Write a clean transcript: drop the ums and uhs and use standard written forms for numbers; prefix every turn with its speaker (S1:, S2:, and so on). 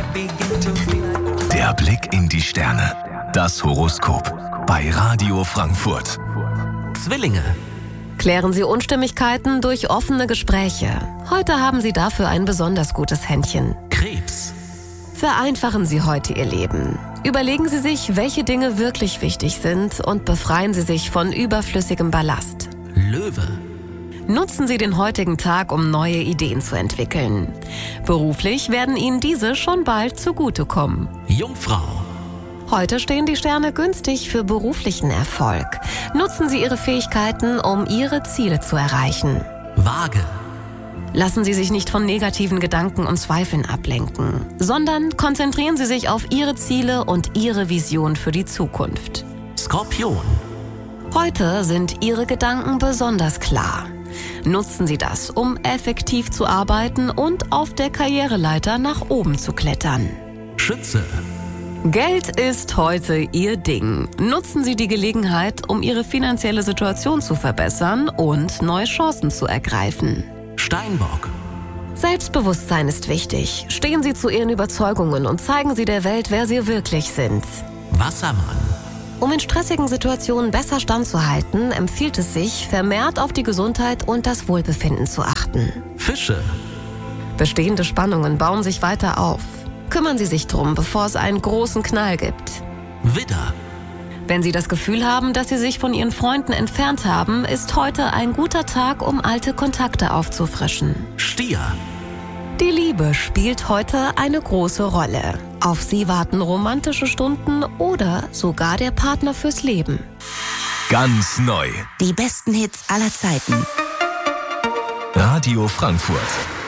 S1: Der Blick in die Sterne. Das Horoskop bei Radio Frankfurt.
S2: Zwillinge.
S3: Klären Sie Unstimmigkeiten durch offene Gespräche. Heute haben Sie dafür ein besonders gutes Händchen.
S2: Krebs.
S3: Vereinfachen Sie heute Ihr Leben. Überlegen Sie sich, welche Dinge wirklich wichtig sind und befreien Sie sich von überflüssigem Ballast.
S2: Löwe.
S3: Nutzen Sie den heutigen Tag, um neue Ideen zu entwickeln. Beruflich werden Ihnen diese schon bald zugutekommen.
S2: Jungfrau.
S3: Heute stehen die Sterne günstig für beruflichen Erfolg. Nutzen Sie Ihre Fähigkeiten, um Ihre Ziele zu erreichen.
S2: Waage.
S3: Lassen Sie sich nicht von negativen Gedanken und Zweifeln ablenken, sondern konzentrieren Sie sich auf Ihre Ziele und Ihre Vision für die Zukunft.
S2: Skorpion.
S3: Heute sind Ihre Gedanken besonders klar. Nutzen Sie das, um effektiv zu arbeiten und auf der Karriereleiter nach oben zu klettern.
S2: Schütze.
S3: Geld ist heute Ihr Ding. Nutzen Sie die Gelegenheit, um Ihre finanzielle Situation zu verbessern und neue Chancen zu ergreifen.
S2: Steinbock.
S3: Selbstbewusstsein ist wichtig. Stehen Sie zu Ihren Überzeugungen und zeigen Sie der Welt, wer Sie wirklich sind.
S2: Wassermann.
S3: Um in stressigen Situationen besser standzuhalten, empfiehlt es sich, vermehrt auf die Gesundheit und das Wohlbefinden zu achten.
S2: Fische.
S3: Bestehende Spannungen bauen sich weiter auf. Kümmern Sie sich drum, bevor es einen großen Knall gibt.
S2: Widder.
S3: Wenn Sie das Gefühl haben, dass Sie sich von Ihren Freunden entfernt haben, ist heute ein guter Tag, um alte Kontakte aufzufrischen.
S2: Stier.
S3: Die Liebe spielt heute eine große Rolle. Auf Sie warten romantische Stunden oder sogar der Partner fürs Leben.
S1: Ganz neu.
S4: Die besten Hits aller Zeiten.
S1: Radio Frankfurt.